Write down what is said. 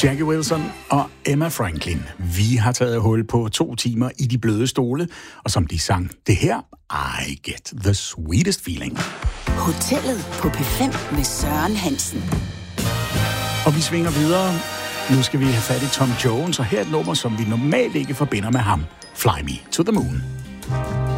Jackie Wilson og Emma Franklin. Vi har taget hul på 2 timer i de bløde stole, og som de sang det her, I get the sweetest feeling. Hotellet på P5 med Søren Hansen. Og vi svinger videre. Nu skal vi have fat i Tom Jones, og her er et nummer, som vi normalt ikke forbinder med ham. Fly Me to the Moon.